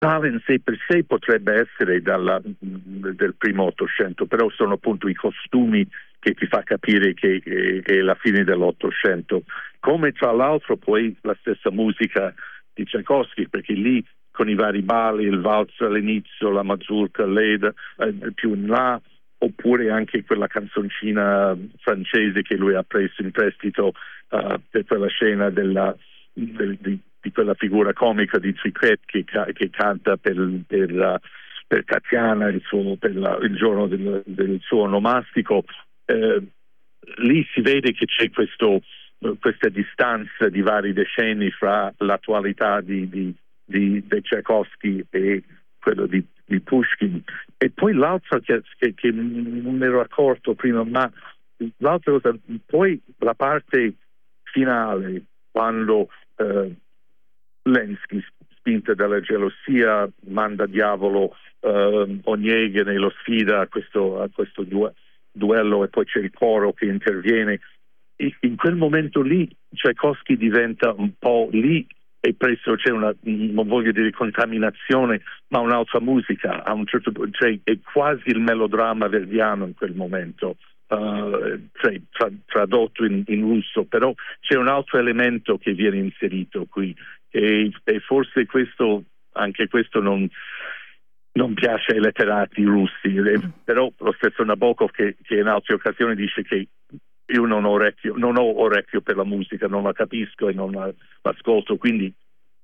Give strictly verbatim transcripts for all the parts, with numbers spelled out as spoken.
tale in sé per sé potrebbe essere dalla, del primo Ottocento, però sono appunto i costumi che ti fa capire che, che, che è la fine dell'Ottocento, come tra l'altro poi la stessa musica di Tchaikovsky, perché lì con i vari balli, il valzer all'inizio, la mazurka, l'Eda eh, più in là, oppure anche quella canzoncina francese che lui ha preso in prestito uh, per quella scena della, del, di, di quella figura comica di Triquet che, che canta per, per, uh, per Tatiana il, suo, per la, il giorno del, del suo onomastico. Eh, lì si vede che c'è questo, questa distanza di vari decenni fra l'attualità di, di, di, di Tchaikovsky e quello di, di Pushkin. E poi l'altro che, che, che non mi ero accorto prima, ma l'altra cosa, poi la parte finale, quando eh, Lenski, spinta dalla gelosia, manda diavolo eh, Onegin e lo sfida a questo, a questo du- duello, e poi c'è il coro che interviene. E in quel momento lì Tchaikovsky diventa un po' lì, e presto c'è una, non voglio dire contaminazione, ma un'altra musica, a un certo punto, cioè, è quasi il melodramma verdiano in quel momento, uh, cioè, tra, tradotto in, in russo, però c'è un altro elemento che viene inserito qui, e, e forse questo, anche questo non, non piace ai letterati russi, eh, però lo stesso Nabokov che, che in altre occasioni dice che io non ho orecchio, non ho orecchio per la musica, non la capisco e non la, l'ascolto, quindi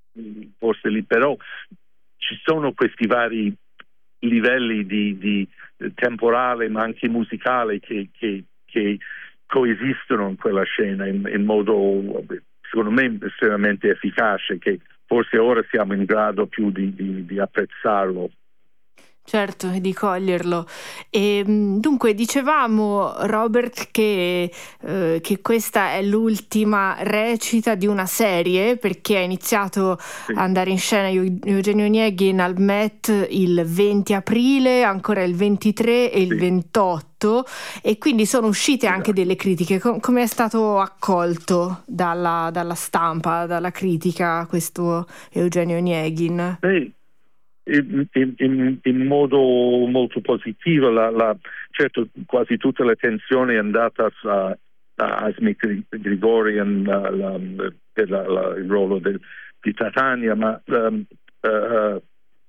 forse lì, però ci sono questi vari livelli di, di temporale ma anche musicale che, che, che coesistono in quella scena in, in modo secondo me estremamente efficace, che forse ora siamo in grado più di, di, di apprezzarlo. Certo, di coglierlo. E dunque dicevamo, Robert, che, eh, che questa è l'ultima recita di una serie, perché ha iniziato sì. ad andare in scena Eugenio Onegin al Met il venti aprile, ancora il ventitré e il sì. ventotto, e quindi sono uscite esatto. anche delle critiche. Com- come è stato accolto dalla, dalla stampa, dalla critica, questo Eugenio Onegin? Sì. In, in, in modo molto positivo, la, la, certo quasi tutta l'attenzione è andata a, a Asmik Grigorian la, la, per la, la, il ruolo del, di Titania, ma um, uh,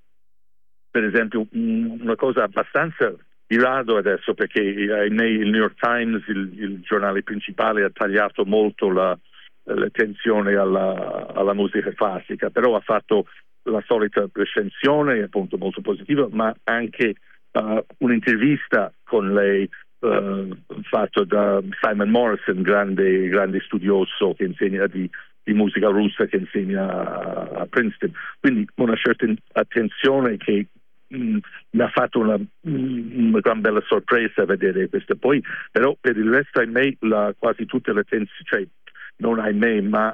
per esempio una cosa abbastanza di rado adesso, perché ahimè il New York Times, il, il giornale principale, ha tagliato molto la, l'attenzione alla, alla musica classica, però ha fatto la solita recensione, appunto molto positiva, ma anche uh, un'intervista con lei uh, fatto da Simon Morrison, grande, grande studioso che insegna di, di musica russa, che insegna a, a Princeton. Quindi una certa attenzione che mh, mi ha fatto una, mh, una gran bella sorpresa vedere questo. Poi, però, per il resto, ahimè, la, quasi tutte le attenzioni, cioè, non ahimè, ma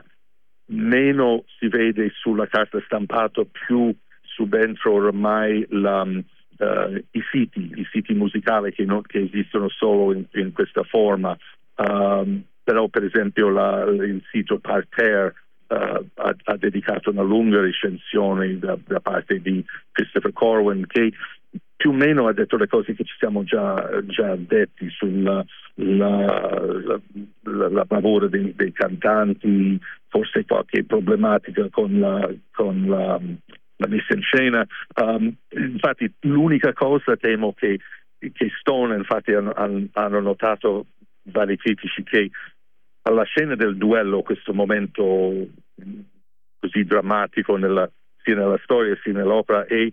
meno si vede sulla carta stampata, più subentra ormai la, uh, i siti, i siti musicali che, non, che esistono solo in, in questa forma. Um, però per esempio la, il sito Parterre uh, ha, ha dedicato una lunga recensione da, da parte di Christopher Corwin, che più o meno ha detto le cose che ci siamo già, già detti sulla la, la, la, la bravura dei, dei cantanti, forse qualche problematica con la, con la, la messa in scena. Um, infatti l'unica cosa temo che, che Stone, infatti hanno, hanno notato vari critici, che alla scena del duello, questo momento così drammatico nella, sia nella storia sia nell'opera, e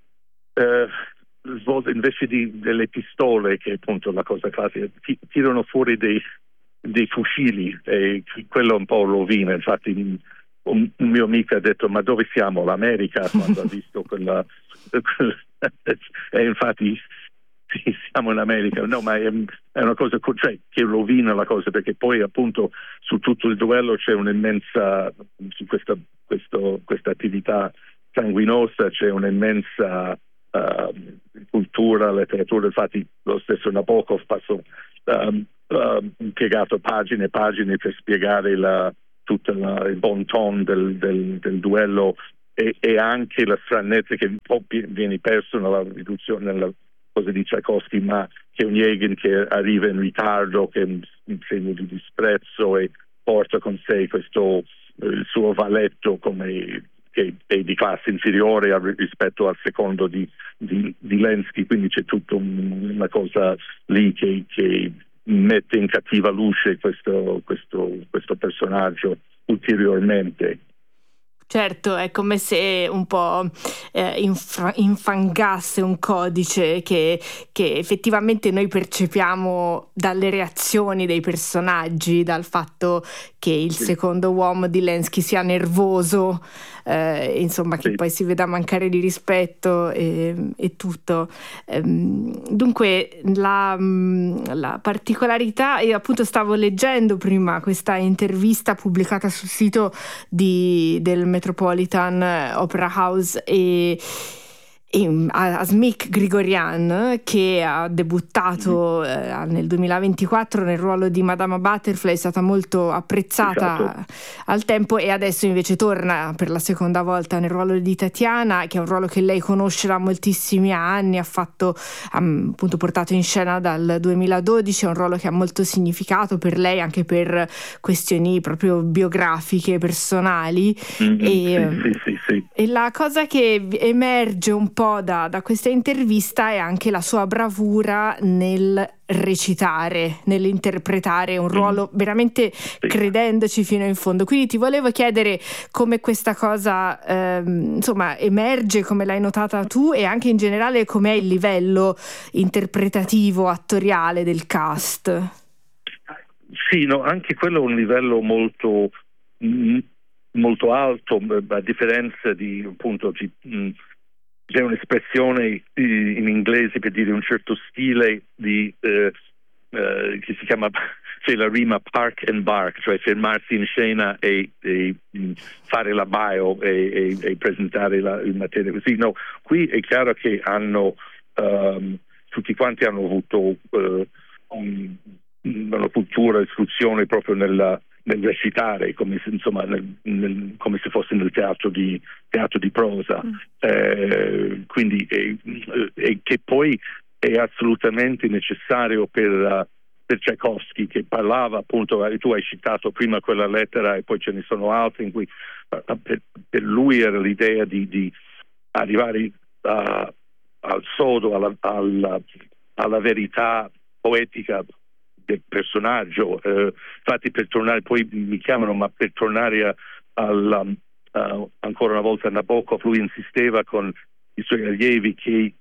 uh, invece di, delle pistole, che è appunto la cosa classica, tirano fuori dei, dei fucili, e quello un po' rovina. Infatti un, un mio amico ha detto: ma dove siamo, l'America? Quando ha visto quella, quella e infatti sì, siamo in America. No, ma è, è una cosa, cioè, che rovina la cosa, perché poi appunto su tutto il duello c'è un'immensa, su questa, questo, questa attività sanguinosa c'è un'immensa Uh, cultura, letteratura. Infatti lo stesso Nabokov passò um, uh, impiegato pagine e pagine per spiegare la, tutto la, il bon ton del, del, del duello e, e anche la stranezza che un po' viene perso nella riduzione, nella cosa di Tchaikovsky, ma che è un Onegin che arriva in ritardo, che è un, un segno di disprezzo e porta con sé questo eh, il suo valetto come che è di classe inferiore rispetto al secondo di, di, di Lenski, quindi c'è tutta un, una cosa lì che, che mette in cattiva luce questo, questo, questo personaggio ulteriormente. Certo, è come se un po' eh, inf- infangasse un codice che, che effettivamente noi percepiamo dalle reazioni dei personaggi, dal fatto che il sì. secondo uomo di Lenski sia nervoso, eh, insomma che sì. poi si veda mancare di rispetto e, e tutto. Ehm, dunque la, la particolarità, io appunto stavo leggendo prima questa intervista pubblicata sul sito di, del Metropolitan Opera House e Asmik Grigorian, che ha debuttato eh, nel duemilaventiquattro nel ruolo di Madama Butterfly, è stata molto apprezzata esatto. al tempo, e adesso invece torna per la seconda volta nel ruolo di Tatiana, che è un ruolo che lei conosce da moltissimi anni, ha fatto ha, appunto portato in scena dal duemiladodici, è un ruolo che ha molto significato per lei anche per questioni proprio biografiche, personali. Mm-hmm, e, sì, sì, sì. e la cosa che emerge un po' Da, da questa intervista è anche la sua bravura nel recitare, nell'interpretare un ruolo veramente credendoci fino in fondo. Quindi ti volevo chiedere come questa cosa ehm, insomma emerge, come l'hai notata tu, e anche in generale com'è il livello interpretativo, attoriale del cast. Sì, no, anche quello è un livello molto molto alto, a differenza di appunto di, mh, c'è un'espressione in inglese per dire un certo stile di eh, eh, che si chiama, c'è la rima park and bark, cioè fermarsi in scena e, e fare la bio e, e, e presentare la, il materiale così. No, qui è chiaro che hanno um, tutti quanti hanno avuto uh, um, una cultura, istruzione proprio nella nel recitare, come se, insomma, nel, nel, come se fosse nel teatro di teatro di prosa, mm. eh, quindi e, e che poi è assolutamente necessario per, uh, per Tchaikovsky, che parlava appunto, tu hai citato prima quella lettera e poi ce ne sono altre in cui uh, per, per lui era l'idea di, di arrivare uh, al sodo, alla, alla, alla verità poetica del personaggio. Eh, infatti, per tornare, poi mi chiamano, ma per tornare a, a, a, ancora una volta a Nabokov, lui insisteva con i suoi allievi che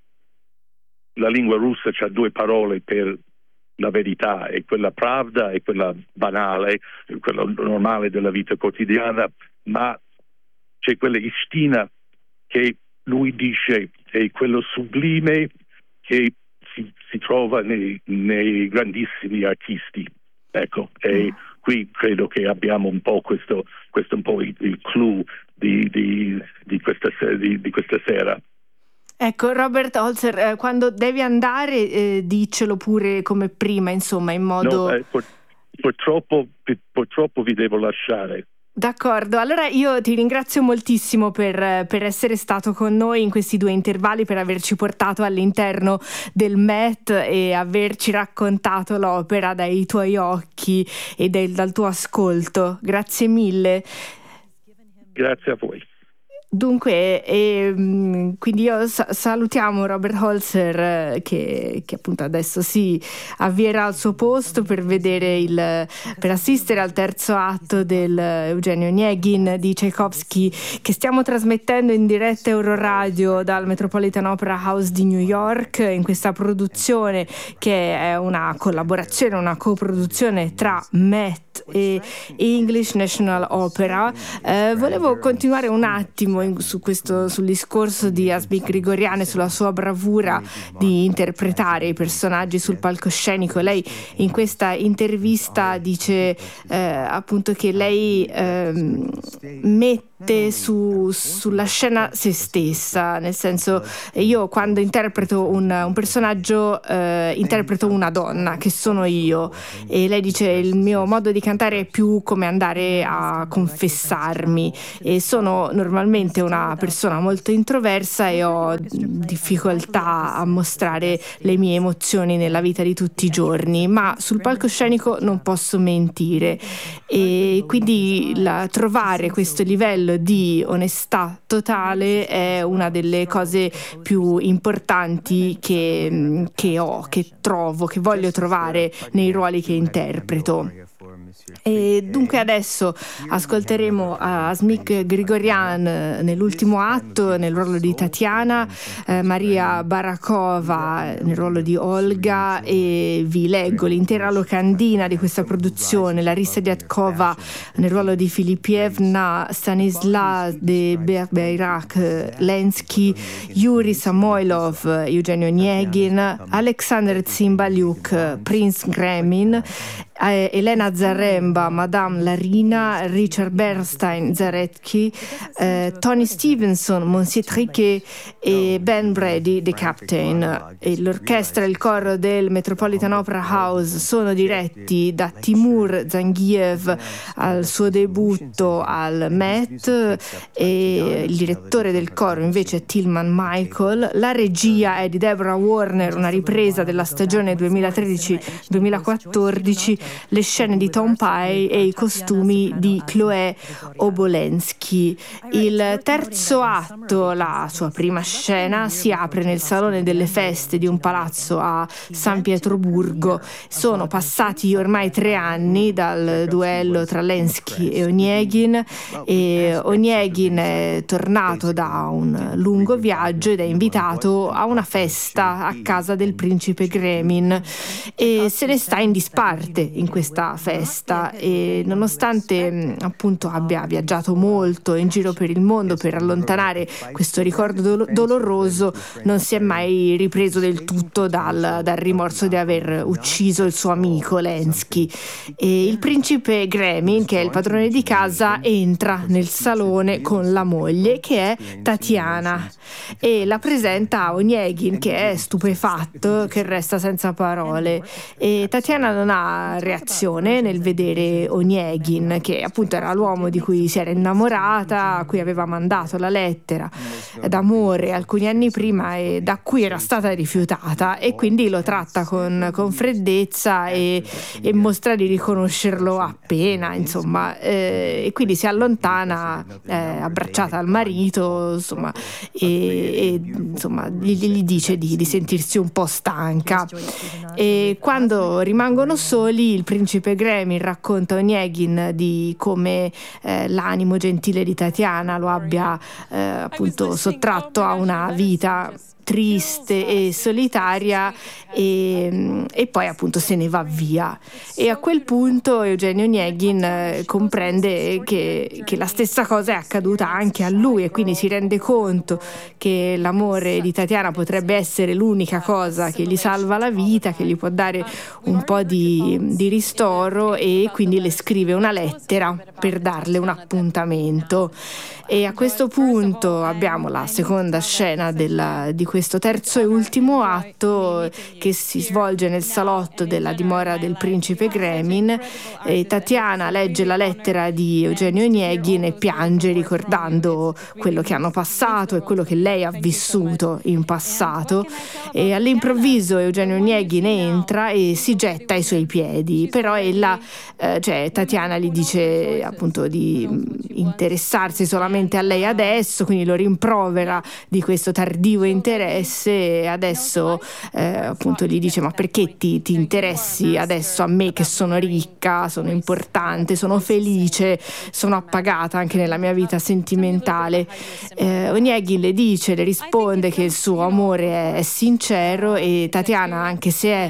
la lingua russa c'ha due parole per la verità, e quella pravda e quella banale, quella normale della vita quotidiana, ma c'è quella istina che lui dice è quello sublime che Si, si trova nei, nei grandissimi artisti, ecco, e qui credo che abbiamo un po' questo, questo un po' il, il clou di, di, di, questa, di, di questa sera. Ecco, Robert Holzer, eh, quando devi andare eh, dicelo pure come prima, insomma, in modo... No, eh, pur, purtroppo, purtroppo vi devo lasciare. D'accordo, allora io ti ringrazio moltissimo per, per essere stato con noi in questi due intervalli, per averci portato all'interno del Met e averci raccontato l'opera dai tuoi occhi e del, dal tuo ascolto. Grazie mille. Grazie a voi. Dunque, e, quindi io sa- salutiamo Robert Holzer eh, che, che appunto adesso si avvierà al suo posto per vedere il per assistere al terzo atto del Eugenio Onegin di Tchaikovsky, che stiamo trasmettendo in diretta Euroradio dal Metropolitan Opera House di New York, in questa produzione che è una collaborazione, una coproduzione tra Met e English National Opera. Eh, volevo continuare un attimo in, su questo, sul discorso di Asmik Grigorian e sulla sua bravura di interpretare i personaggi sul palcoscenico. Lei in questa intervista dice eh, appunto che lei eh, mette mette su, sulla scena se stessa, nel senso, io quando interpreto un, un personaggio eh, interpreto una donna che sono io, e lei dice il mio modo di cantare è più come andare a confessarmi, e sono normalmente una persona molto introversa e ho difficoltà a mostrare le mie emozioni nella vita di tutti i giorni, ma sul palcoscenico non posso mentire, e quindi la, trovare questo livello di onestà totale è una delle cose più importanti che, che ho, che trovo, che voglio trovare nei ruoli che interpreto. E dunque adesso ascolteremo Asmik Grigoryan nell'ultimo atto nel ruolo di Tatiana, eh, Maria Barakova nel ruolo di Olga, e vi leggo l'intera locandina di questa produzione: Larissa Diatkova nel ruolo di Filipievna, Stanislas de Berberak Lenski, Yuri Samoilov Eugenio Onegin, Alexander Tsimbalyuk Prince Gremin, Elena Zaremba Madame Larina, Richard Bernstein Zaretki, eh, Tony Stevenson Monsieur Triquet e Ben Brady The Captain. E l'orchestra e il coro del Metropolitan Opera House sono diretti da Timur Zanghiev al suo debutto al Met, e il direttore del coro invece è Tilman Michael. La regia è di Deborah Warner, una ripresa della stagione duemilatredici duemilaquattordici, le scene di Tom Pye e i costumi di Chloé Obolensky. Il terzo atto, la sua prima scena, si apre nel salone delle feste di un palazzo a San Pietroburgo. Sono passati ormai tre anni dal duello tra Lenski e Onegin, e Onegin è tornato da un lungo viaggio ed è invitato a una festa a casa del principe Gremin, e se ne sta in disparte in questa festa, e nonostante appunto abbia viaggiato molto in giro per il mondo per allontanare questo ricordo do- doloroso, non si è mai ripreso del tutto dal, dal rimorso di aver ucciso il suo amico Lenski. E il principe Gremin, che è il padrone di casa, entra nel salone con la moglie, che è Tatiana, e la presenta a Onegin, che è stupefatto, che resta senza parole, e Tatiana non ha reazione nel vedere Onegin, che appunto era l'uomo di cui si era innamorata, a cui aveva mandato la lettera d'amore alcuni anni prima e da cui era stata rifiutata, e quindi lo tratta con, con freddezza e, e mostra di riconoscerlo appena, insomma, eh, e quindi si allontana eh, abbracciata al marito, insomma, e, e insomma gli, gli dice di, di sentirsi un po' stanca. E quando rimangono soli, il principe Gremin racconta a Onegin di come eh, l'animo gentile di Tatiana lo abbia eh, appunto sottratto a una vita triste e solitaria, e, e poi appunto se ne va via. E a quel punto Eugenio Onegin eh, comprende che, che la stessa cosa è accaduta anche a lui, e quindi si rende conto che l'amore di Tatiana potrebbe essere l'unica cosa che gli salva la vita, che gli può dare un po' di, di ristoro, e quindi le scrive una lettera per darle un appuntamento. E a questo punto abbiamo la seconda scena della, di questo terzo e ultimo atto, che si svolge nel salotto della dimora del principe Gremin. E Tatiana legge la lettera di Eugenio Onegin e piange ricordando quello che hanno passato e quello che lei ha vissuto in passato, e all'improvviso Eugenio Onegin entra e si getta ai suoi piedi, però ella, eh, cioè Tatiana gli dice appunto di interessarsi solamente a lei adesso, quindi lo rimprovera di questo tardivo interesse, e adesso eh, appunto gli dice: ma perché ti, ti interessi adesso a me che sono ricca, sono importante, sono felice, sono appagata anche nella mia vita sentimentale? eh, Onegin le dice, le risponde che il suo amore è, è sincero, e Tatiana, anche se è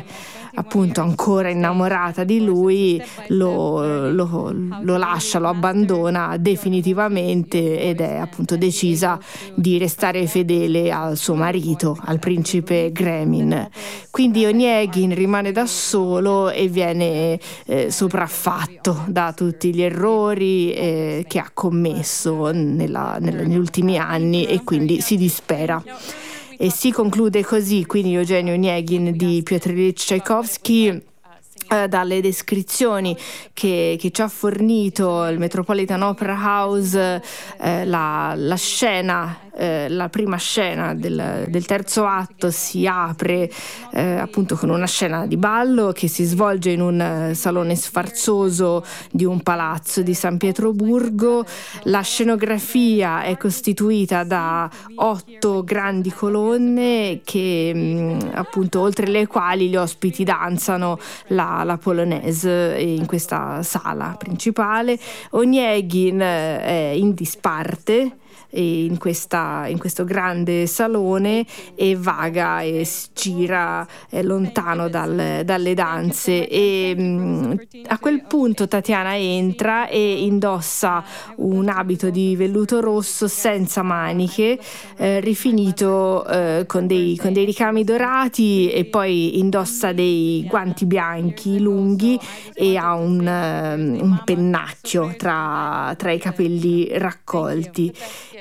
appunto ancora innamorata di lui, lo, lo, lo lascia, lo abbandona definitivamente ed è appunto decisa di restare fedele al suo marito, al principe Gremin. Quindi Onegin rimane da solo e viene eh, sopraffatto da tutti gli errori eh, che ha commesso nella, nella, negli ultimi anni e quindi si dispera. E si conclude così quindi Eugenio Onegin di Piotr Ilyich Tchaikovsky. Eh, dalle descrizioni che, che ci ha fornito il Metropolitan Opera House, eh, la, la scena, eh, la prima scena del, del terzo atto si apre eh, appunto con una scena di ballo che si svolge in un salone sfarzoso di un palazzo di San Pietroburgo. La scenografia è costituita da otto grandi colonne che mh, appunto oltre le quali gli ospiti danzano la la polonaise in questa sala principale. Onegin è in disparte in, questa, in questo grande salone e vaga e gira lontano dal, dalle danze e mh, a quel punto Tatiana entra e indossa un abito di velluto rosso senza maniche, eh, rifinito eh, con, dei, con dei ricami dorati, e poi indossa dei guanti bianchi lunghi e ha un, um, un pennacchio tra, tra i capelli raccolti.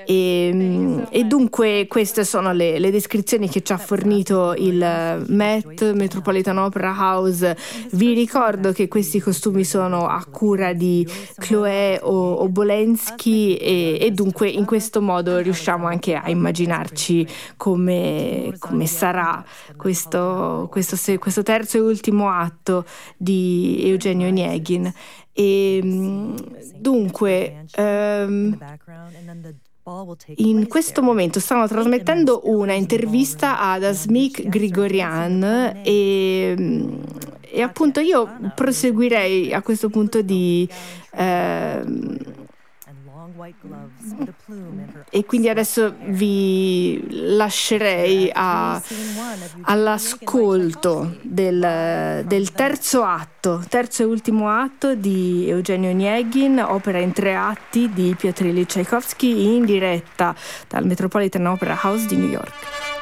E, e dunque queste sono le, le descrizioni che ci ha fornito il Met Metropolitan Opera House. Vi ricordo che questi costumi sono a cura di Chloé Obolensky e, e dunque in questo modo riusciamo anche a immaginarci come, come sarà questo, questo, questo terzo e ultimo atto di Eugenio Onegin. E dunque um, in questo momento stanno trasmettendo una intervista ad Asmik Grigorian e, e appunto io proseguirei a questo punto di eh, e quindi adesso vi lascerei a, all'ascolto del, del terzo atto, terzo e ultimo atto di Eugenio Onegin, opera in tre atti di Piotr Ilyich Tchaikovsky, in diretta dal Metropolitan Opera House di New York.